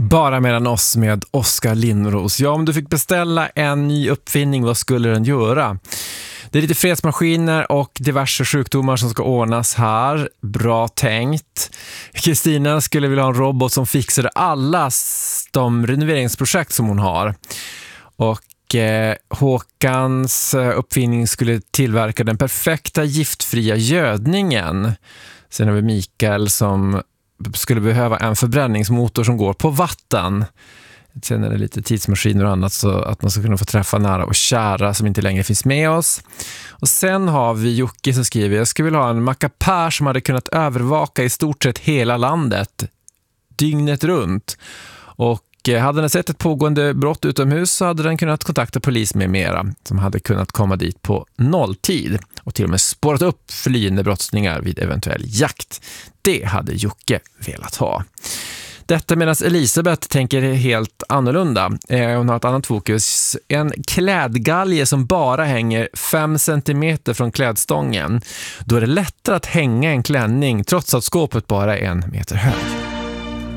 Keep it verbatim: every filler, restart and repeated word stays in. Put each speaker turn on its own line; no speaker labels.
Bara mellan oss med Oskar Lindros. Ja, om du fick beställa en ny uppfinning, vad skulle den göra? Det är lite fredsmaskiner och diverse sjukdomar som ska ordnas här. Bra tänkt. Kristina skulle vilja ha en robot som fixar alla de renoveringsprojekt som hon har. Och eh, Håkans uppfinning skulle tillverka den perfekta giftfria gödningen. Sen har vi Mikael som skulle behöva en förbränningsmotor som går på vatten. Sen är det lite tidsmaskiner och annat så att man ska kunna få träffa nära och kära som inte längre finns med oss. Och sen har vi Jocke som skriver: jag skulle vilja ha en mackapär som hade kunnat övervaka i stort sett hela landet dygnet runt. Och hade den sett ett pågående brott utomhus så hade den kunnat kontakta polis med mera som hade kunnat komma dit på nolltid och till och med spårat upp flyende brottslingar vid eventuell jakt. Det hade Jocke velat ha. Detta medan Elisabeth tänker helt annorlunda. Hon har ett annat fokus. En klädgalge som bara hänger fem centimeter från klädstången. Då är det lättare att hänga en klänning trots att skåpet bara är en meter hög.